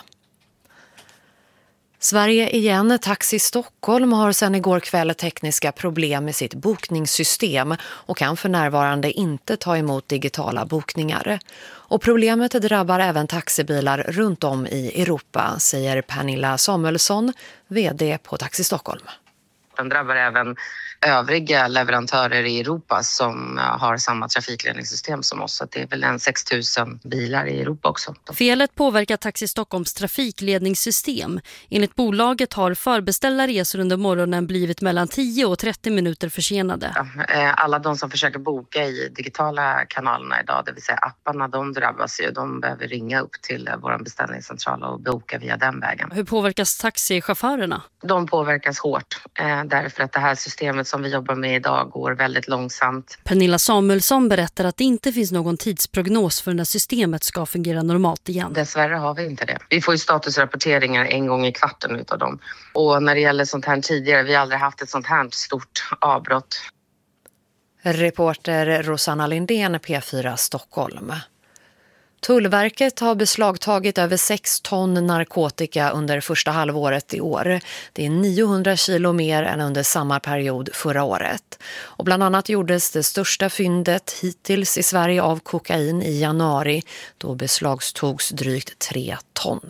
Sverige igen, Taxi Stockholm har sedan igår kväll tekniska problem med sitt bokningssystem och kan för närvarande inte ta emot digitala bokningar. Och problemet drabbar även taxibilar runt om i Europa, säger Pernilla Samuelsson, vd på Taxi Stockholm. Den drabbar även övriga leverantörer i Europa som har samma trafikledningssystem som oss. Så det är väl en sex tusen bilar i Europa också. Felet påverkar Taxi Stockholms trafikledningssystem. Enligt bolaget har förbeställda resor under morgonen blivit mellan tio och trettio minuter försenade. Ja, alla de som försöker boka i digitala kanalerna idag, det vill säga apparna, de drabbas ju. De behöver ringa upp till vår beställningscentral och boka via den vägen. Hur påverkas taxichaufförerna? De påverkas hårt eh, därför att det här systemet som som vi jobbar med idag går väldigt långsamt. Pernilla Samuelsson berättar att det inte finns någon tidsprognos för när systemet ska fungera normalt igen. Dessvärre har vi inte det. Vi får ju statusrapporteringar en gång i kvarten utav dem. Och när det gäller sånt här tidigare, vi har aldrig haft ett sånt här stort avbrott. Reporter Rosanna Lindén, P fyra Stockholm. Tullverket har beslagtagit över sex ton narkotika under första halvåret i år. Det är niohundra kilo mer än under samma period förra året. Och bland annat gjordes det största fyndet hittills i Sverige av kokain i januari. Då beslagtogs drygt tre ton.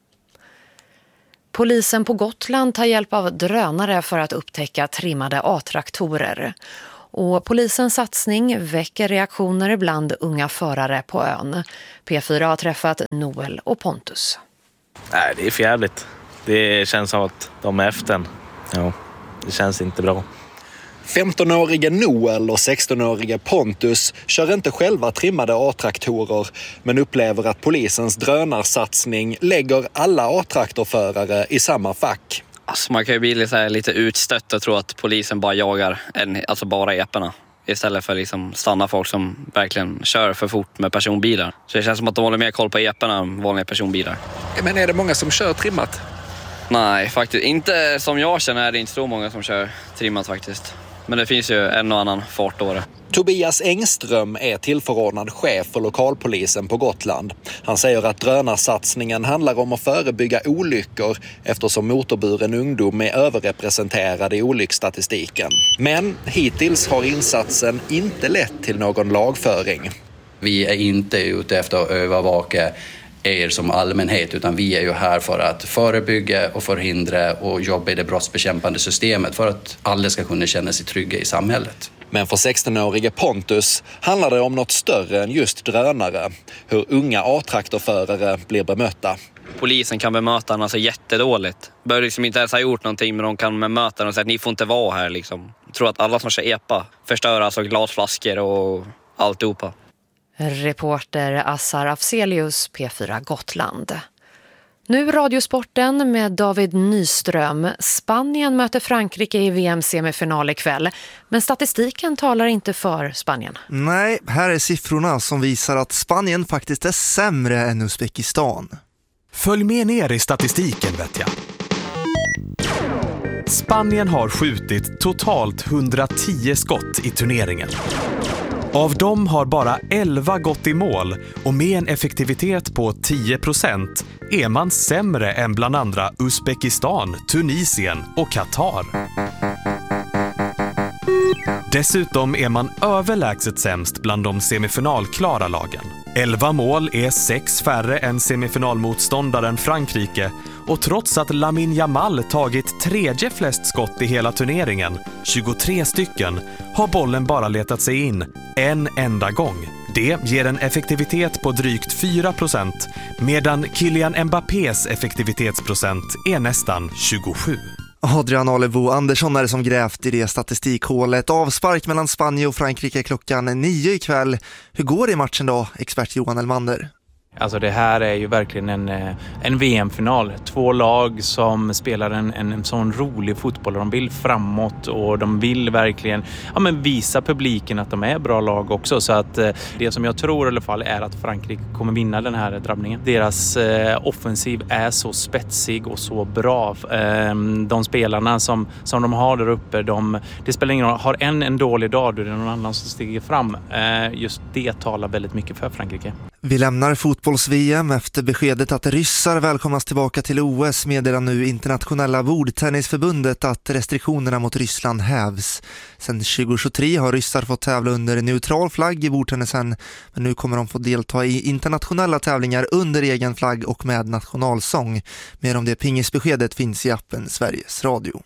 Polisen på Gotland tar hjälp av drönare för att upptäcka trimmade A-traktorer. Och polisens satsning väcker reaktioner bland unga förare på ön. P fyra har träffat Noel och Pontus. Nej, det är för jävligt. Det känns som att de är efter en. Ja, det känns inte bra. femtonårige Noel och sextonårige Pontus kör inte själva trimmade A-traktorer men upplever att polisens drönarsatsning lägger alla A-traktorförare i samma fack. Alltså man kan ju bli lite, lite utstött och tro att polisen bara jagar en, alltså bara eporna istället för liksom stanna folk som verkligen kör för fort med personbilar. Så det känns som att de håller mer koll på eporna än vanliga personbilar. Men är det många som kör trimmat? Nej, faktiskt inte. Som jag känner är det inte så många som kör trimmat faktiskt. Men det finns ju en och annan fartåre. Tobias Engström är tillförordnad chef för lokalpolisen på Gotland. Han säger att drönarsatsningen handlar om att förebygga olyckor eftersom motorburen ungdom är överrepresenterad i olycksstatistiken. Men hittills har insatsen inte lett till någon lagföring. Vi är inte ute efter att övervaka er som allmänhet utan vi är ju här för att förebygga och förhindra och jobba i det brottsbekämpande systemet för att alla ska kunna känna sig trygga i samhället. Men för sextonårige Pontus handlar det om något större än just drönare. Hur unga A-traktorförare blir bemötta. Polisen kan bemöta honom alltså jättedåligt. Bör liksom inte ens ha gjort någonting men de kan bemöta honom och säga att ni får inte vara här liksom. Jag tror att alla som kör epa förstör alltså glasflaskor och alltihopa. Reporter Assar Afzelius, P fyra Gotland. Nu Radiosporten med David Nyström. Spanien möter Frankrike i V M-semifinal ikväll. Men statistiken talar inte för Spanien. Nej, här är siffrorna som visar att Spanien faktiskt är sämre än Uzbekistan. Följ med ner i statistiken vet jag. Spanien har skjutit totalt hundratio skott i turneringen. Av dem har bara elva gått i mål och med en effektivitet på tio procent är man sämre än bland andra Uzbekistan, Tunisien och Qatar. Dessutom är man överlägset sämst bland de semifinalklara lagen. elva mål är sex färre än semifinalmotståndaren Frankrike och trots att Lamine Yamal tagit tredje flest skott i hela turneringen, tjugotre stycken, har bollen bara letat sig in en enda gång. Det ger en effektivitet på drygt fyra procent medan Kylian Mbappés effektivitetsprocent är nästan tjugosju. Adrian Olivo Andersson är det som grävt i det statistikhålet. Avspark mellan Spanien och Frankrike klockan nio ikväll. Hur går det i matchen då, expert Johan Elmander? Alltså det här är ju verkligen en, en V M-final. Två lag som spelar en, en, en sån rolig fotboll. De vill framåt och de vill verkligen ja, men visa publiken att de är bra lag också. Så att det som jag tror i alla fall är att Frankrike kommer vinna den här drabbningen. Deras eh, offensiv är så spetsig och så bra. Eh, de spelarna som, som de har där uppe, de, det spelar ingen roll. Har en en dålig dag då är det någon annan som stiger fram. Eh, just det talar väldigt mycket för Frankrike. Vi lämnar fotbolls-V M efter beskedet att ryssar välkomnas tillbaka till O S meddelar nu internationella bordtennisförbundet att restriktionerna mot Ryssland hävs. Sedan tjugo tjugotre har ryssar fått tävla under neutral flagg i bordtennisen men nu kommer de få delta i internationella tävlingar under egen flagg och med nationalsång. Mer om det pingisbeskedet finns i appen Sveriges Radio.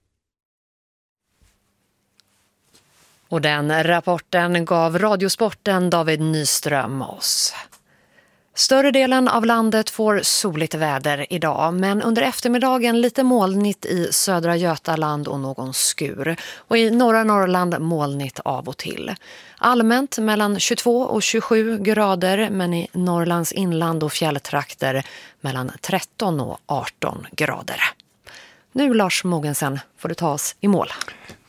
Och den rapporten gav Radiosporten David Nyström oss. Större delen av landet får soligt väder idag, men under eftermiddagen lite molnigt i södra Götaland och någon skur. Och i norra Norrland molnigt av och till. Allmänt mellan tjugotvå och tjugosju grader, men i Norrlands inland och fjälltrakter mellan tretton och arton grader. Nu Lars Mogensen får du ta oss i mål.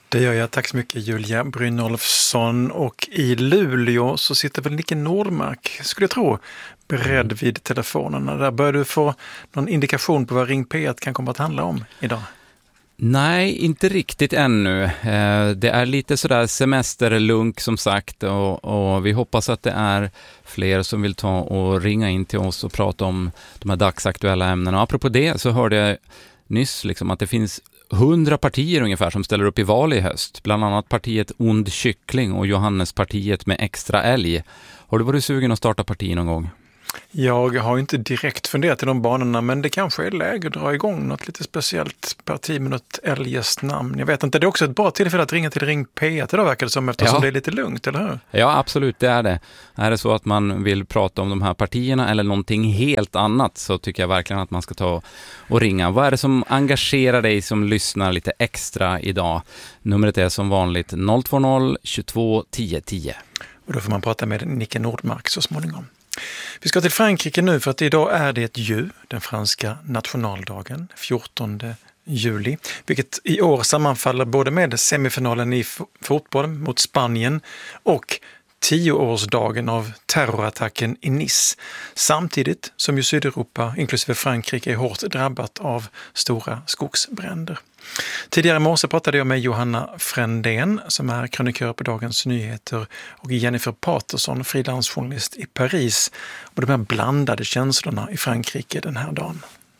Det gör jag. Tack så mycket Julia Brynolfsson. Och i Luleå så sitter väl Nicke Nordmark, skulle jag tro, beredd vid telefonerna. Där bör du få någon indikation på vad Ring P ett kan komma att handla om idag. Nej, inte riktigt ännu. Det är lite sådär semesterlunk som sagt och, och vi hoppas att det är fler som vill ta och ringa in till oss och prata om de här dagsaktuella ämnena. Och apropå det så hörde jag nyss liksom att det finns hundra partier ungefär som ställer upp i val i höst. Bland annat partiet Ond Kyckling och Johannespartiet med extra älg. Har du varit sugen att starta parti någon gång? Jag har inte direkt funderat i de banorna, men det kanske är läge att dra igång något lite speciellt parti med något eljest namn. Jag vet inte, det är också ett bra tillfälle att ringa till Ring P ett idag verkar det som, eftersom ja. det är lite lugnt, eller hur? Ja, absolut, det är det. Är det så att man vill prata om de här partierna eller någonting helt annat så tycker jag verkligen att man ska ta och ringa. Vad är det som engagerar dig som lyssnar lite extra idag? Numret är som vanligt noll två noll tjugotvå tio tio. Och då får man prata med Nicke Nordmark så småningom. Vi ska till Frankrike nu för att idag är det ju den franska nationaldagen, fjortonde juli, vilket i år sammanfaller både med semifinalen i fotboll mot Spanien och tioårsdagen av terrorattacken i Nice, samtidigt som ju Sydeuropa, inklusive Frankrike, är hårt drabbat av stora skogsbränder. Tidigare i morse pratade jag med Johanna Frändén som är krönikör på Dagens Nyheter och Jennifer Patterson, frilansjournalist i Paris, och de här blandade känslorna i Frankrike den här dagen.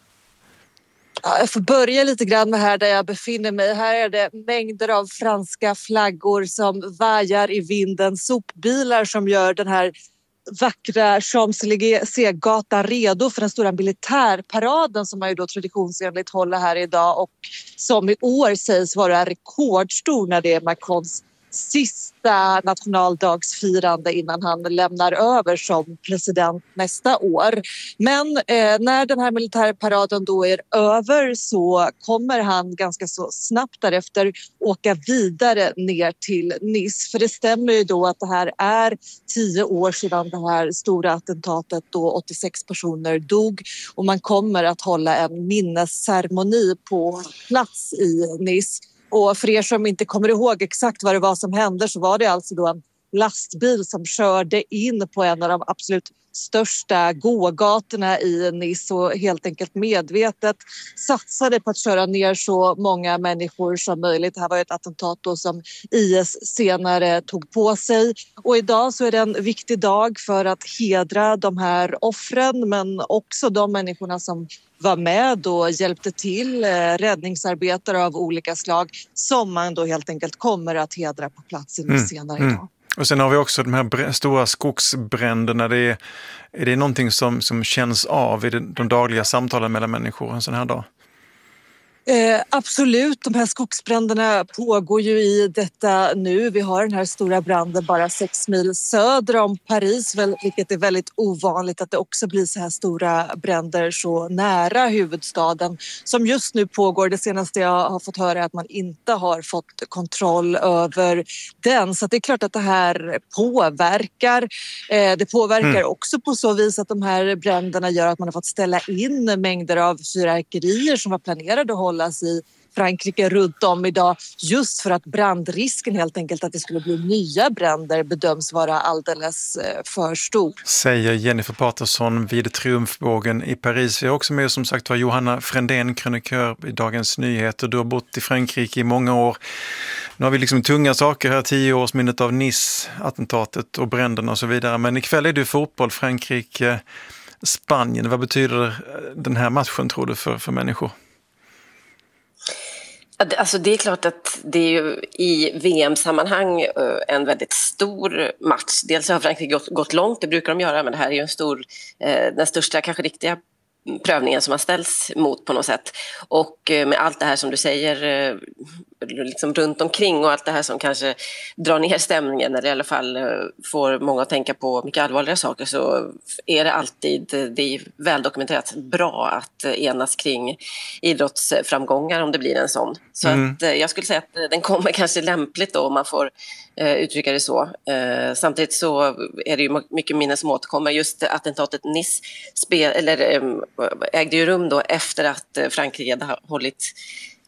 Ja, jag får börja lite grann med här där jag befinner mig. Här är det mängder av franska flaggor som vajar i vinden, sopbilar som gör den här vackra Champs-Élysées-gatan redo för den stora militärparaden som man ju då traditionsenligt håller här idag och som i år sägs vara rekordstor när det är Macrons sista nationaldagsfirande innan han lämnar över som president nästa år. Men eh, när den här militärparaden då är över så kommer han ganska så snabbt därefter åka vidare ner till Nice. För det stämmer ju då att det här är tio år sedan det här stora attentatet då åttiosex personer dog och man kommer att hålla en minnesceremoni på plats i Nice. Och för er som inte kommer ihåg exakt vad det var som hände så var det alltså då en lastbil som körde in på en av de absolut största gågatorna i Nice och helt enkelt medvetet satsade på att köra ner så många människor som möjligt. Det här var ett attentat då som I S senare tog på sig. Och idag så är det en viktig dag för att hedra de här offren men också de människorna som var med och hjälpte till, räddningsarbetare av olika slag som man då helt enkelt kommer att hedra på platsen mm. senare idag. Mm. Och sen har vi också de här stora skogsbränderna. Det är, är det någonting som, som känns av i de dagliga samtalen mellan människor en sån här dag? Eh, absolut, de här skogsbränderna pågår ju i detta nu. Vi har den här stora branden bara sex mil söder om Paris, vilket är väldigt ovanligt att det också blir så här stora bränder så nära huvudstaden som just nu pågår. Det senaste jag har fått höra är att man inte har fått kontroll över den. Så det är klart att det här påverkar. Eh, det påverkar mm. också på så vis att de här bränderna gör att man har fått ställa in mängder av fyrverkerier som var planerade att hålla i Frankrike runt om idag just för att brandrisken helt enkelt att det skulle bli nya bränder bedöms vara alldeles för stor. Säger Jennifer Patterson vid Triumfbågen i Paris. Vi har också med som sagt var Johanna Frändén, krönikör i Dagens Nyheter. Du har bott i Frankrike i många år. Nu har vi liksom tunga saker här, tioårsminnet av Nice-attentatet och bränderna och så vidare. Men ikväll är det fotboll, Frankrike, Spanien. Vad betyder den här matchen tror du för, för människor? Alltså det är klart att det är ju i V M-sammanhang en väldigt stor match. Dels har Frankrike gått, gått långt, det brukar de göra, men det här är ju en stor, den största kanske riktiga prövningen som har ställts mot på något sätt. Och med allt det här som du säger liksom runt omkring och allt det här som kanske drar ner stämningen eller i alla fall får många att tänka på mycket allvarliga saker, så är det alltid, det är väl dokumenterat, bra att enas kring idrottsframgångar om det blir en sån. Så mm. att jag skulle säga att den kommer kanske lämpligt då om man får eh, uttrycka det så. Eh, samtidigt så är det ju mycket minnen som återkommer. Just attentatet Nice spel, eller, eh, ägde ju rum då efter att Frankrike hade hållit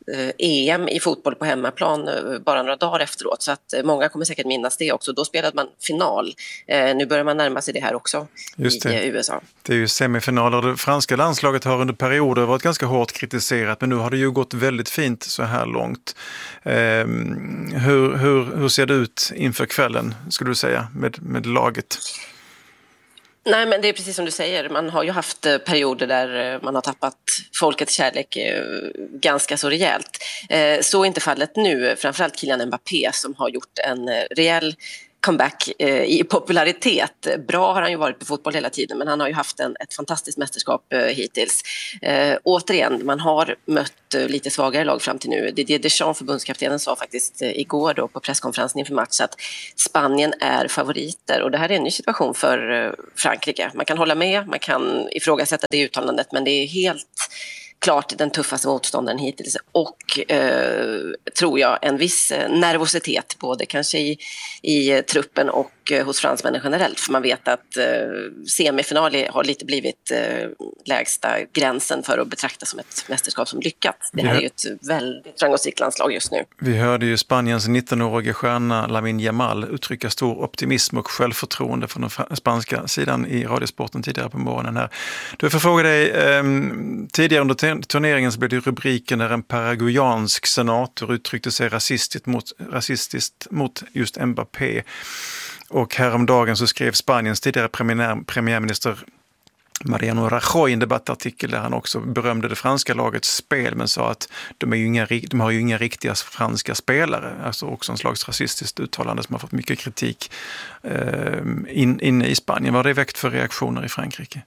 E M i fotboll på hemmaplan bara några dagar efteråt. Så att många kommer säkert minnas det också. Då spelade man final. Nu börjar man närma sig det här också. Just det. I U S A. Det är ju semifinaler. Det franska landslaget har under perioder varit ganska hårt kritiserat, men nu har det ju gått väldigt fint så här långt. Eh, hur, hur, hur ser det ut inför kvällen, skulle du säga, med, med laget? Nej, men det är precis som du säger. Man har ju haft perioder där man har tappat folkets kärlek ganska så rejält. Så är inte fallet nu. Framförallt Kylian Mbappé som har gjort en rejäl comeback eh, i popularitet. Bra har han ju varit på fotboll hela tiden, men han har ju haft en, ett fantastiskt mästerskap eh, hittills. Eh, återigen, man har mött eh, lite svagare lag fram till nu. Didier Deschamps, förbundskaptenen, sa faktiskt eh, igår då på presskonferensen inför match att Spanien är favoriter, och det här är en ny situation för eh, Frankrike. Man kan hålla med, man kan ifrågasätta det uttalandet, men det är helt klart den tuffaste motståndaren hittills, och eh, tror jag en viss nervositet både kanske i, i truppen och eh, hos fransmännen generellt, för man vet att eh, semifinal har lite blivit eh, lägsta gränsen för att betrakta som ett mästerskap som lyckat. Det här är ju ett väldigt framgångsrikt landslag just nu. Vi hörde ju Spaniens nittonårige stjärna Lamine Yamal uttrycka stor optimism och självförtroende från den spanska sidan i Radiosporten tidigare på morgonen här. Du får fråga dig, eh, tidigare under turneringen så blev det rubriken när en paraguayansk senator uttryckte sig rasistiskt mot, rasistiskt mot just Mbappé. Och häromdagen så skrev Spaniens tidigare premiär, premiärminister Mariano Rajoy en debattartikel där han också berömde det franska lagets spel, men sa att de, är ju inga, de har ju inga riktiga franska spelare. Alltså också en slags rasistiskt uttalande som har fått mycket kritik eh, in, inne i Spanien. Vad har det väckt för reaktioner i Frankrike?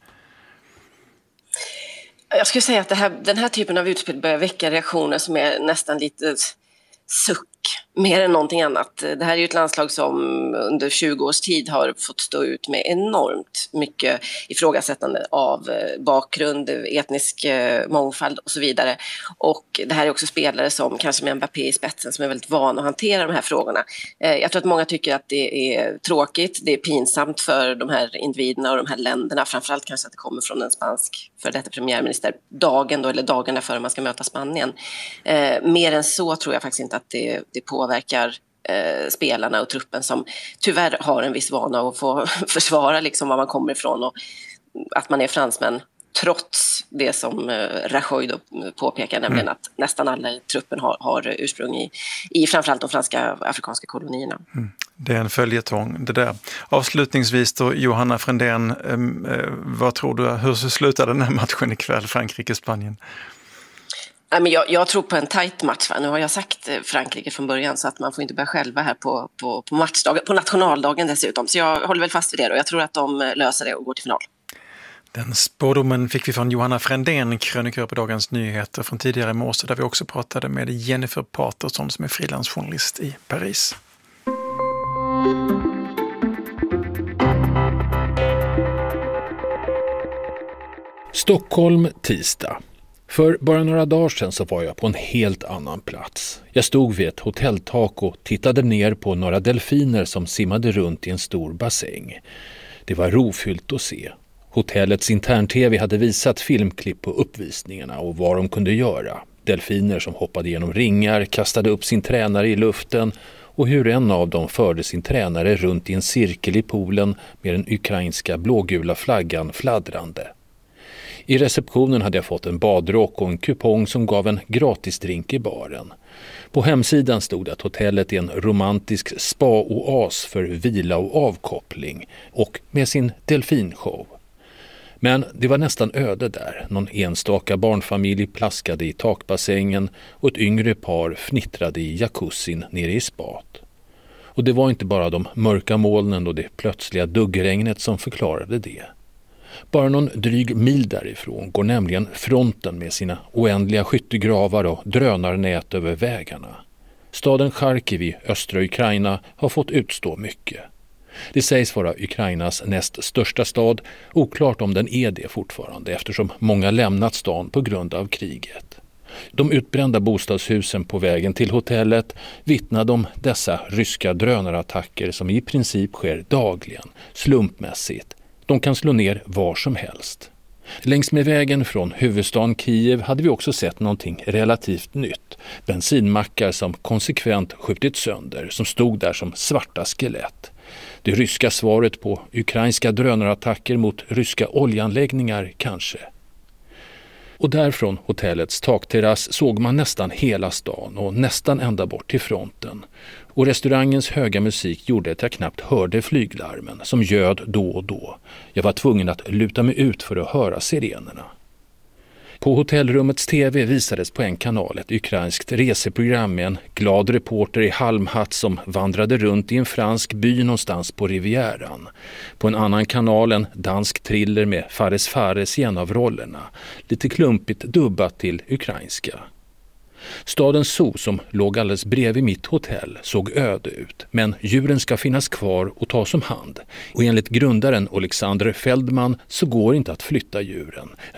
Jag skulle säga att det här, den här typen av utspel börjar väcka reaktioner som är nästan lite suck, mer än någonting annat. Det här är ju ett landslag som under tjugo års tid har fått stå ut med enormt mycket ifrågasättande av bakgrund, etnisk mångfald och så vidare. Och det här är också spelare som, kanske med Mbappé i spetsen, som är väldigt van att hantera de här frågorna. Jag tror att många tycker att det är tråkigt, det är pinsamt för de här individerna och de här länderna, framförallt kanske att det kommer från en spansk för detta premiärminister dagen då, eller dagarna före man ska möta Spanien. Mer än så tror jag faktiskt inte att det, det påverkar eh, spelarna och truppen, som tyvärr har en viss vana att få försvara liksom var man kommer ifrån och att man är fransmän, trots det som eh, Rajoy då påpekar, mm. nämligen att nästan alla i truppen har, har ursprung i, i framförallt de franska afrikanska kolonierna. Mm. Det är en följetong det där. Avslutningsvis då, Johanna Frändén, eh, eh, vad tror du, hur slutar den här matchen ikväll, Frankrike-Spanien? Jag, jag tror på en tajt match. Va? Nu har jag sagt Frankrike från början, så att man får inte börja själva här på, på, på matchdagen, på nationaldagen dessutom. Så jag håller väl fast vid det, och jag tror att de löser det och går till final. Den spådomen fick vi från Johanna Frändén, krönikör på Dagens Nyheter från tidigare i morse, där vi också pratade med Jennifer Paterson som är frilansjournalist i Paris. Stockholm, tisdag. För bara några dagar sedan så var jag på en helt annan plats. Jag stod vid ett hotelltak och tittade ner på några delfiner som simmade runt i en stor bassäng. Det var rofyllt att se. Hotellets intern-tv hade visat filmklipp på uppvisningarna och vad de kunde göra. Delfiner som hoppade genom ringar, kastade upp sin tränare i luften, och hur en av dem förde sin tränare runt i en cirkel i poolen med den ukrainska blågula flaggan fladdrande. I receptionen hade jag fått en badrock och en kupong som gav en gratisdrink i baren. På hemsidan stod att hotellet är en romantisk spa-oas för vila och avkoppling, och med sin delfinshow. Men det var nästan öde där. Någon enstaka barnfamilj plaskade i takbassängen och ett yngre par fnittrade i jacuzzin nere i spat. Och det var inte bara de mörka molnen och det plötsliga duggregnet som förklarade det. Bara någon dryg mil därifrån går nämligen fronten med sina oändliga skyttegravar och drönarnät över vägarna. Staden Charkiv i östra Ukraina har fått utstå mycket. Det sägs vara Ukrainas näst största stad, oklart om den är det fortfarande eftersom många lämnat stan på grund av kriget. De utbrända bostadshusen på vägen till hotellet vittnade om dessa ryska drönarattacker som i princip sker dagligen, slumpmässigt. De kan slå ner var som helst. Längs med vägen från huvudstaden Kiev hade vi också sett någonting relativt nytt. Bensinmackar som konsekvent skjutit sönder, som stod där som svarta skelett. Det ryska svaret på ukrainska drönarattacker mot ryska oljeanläggningar kanske. Och därifrån hotellets takterrass såg man nästan hela stan och nästan ända bort till fronten. Och restaurangens höga musik gjorde att jag knappt hörde flyglarmen som göd då och då. Jag var tvungen att luta mig ut för att höra sirenerna. På hotellrummets tv visades på en kanal ett ukrainskt reseprogram med en glad reporter i halmhatt som vandrade runt i en fransk by någonstans på Rivieran. På en annan kanal en dansk thriller med Fares Fares i en av rollerna, lite klumpigt dubbat till ukrainska. Stadens zoo som låg alldeles bredvid mitt hotell såg öde ut, men djuren ska finnas kvar och tas om hand. Och enligt grundaren Alexander Feldman så går inte att flytta djuren.